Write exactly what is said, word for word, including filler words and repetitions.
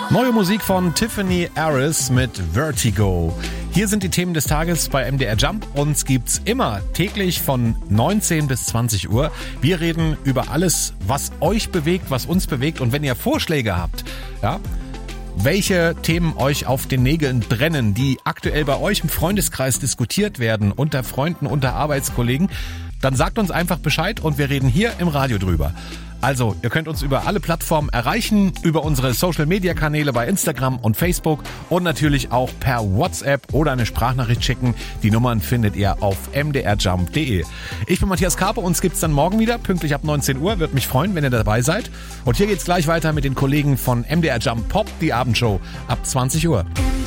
Neue Musik von Tiffany Harris mit Vertigo. Hier sind die Themen des Tages bei M D R Jump. Uns gibt's immer täglich von neunzehn bis zwanzig Uhr. Wir reden über alles, was euch bewegt, was uns bewegt. Und wenn ihr Vorschläge habt, ja, welche Themen euch auf den Nägeln brennen, die aktuell bei euch im Freundeskreis diskutiert werden, unter Freunden, unter Arbeitskollegen, dann sagt uns einfach Bescheid und wir reden hier im Radio drüber. Also, ihr könnt uns über alle Plattformen erreichen, über unsere Social-Media-Kanäle bei Instagram und Facebook und natürlich auch per WhatsApp oder eine Sprachnachricht schicken. Die Nummern findet ihr auf m d r jump punkt d e. Ich bin Matthias Karpe, uns gibt's dann morgen wieder, pünktlich ab neunzehn Uhr. Würde mich freuen, wenn ihr dabei seid. Und hier geht's gleich weiter mit den Kollegen von M D R Jump Pop, die Abendshow, ab zwanzig Uhr.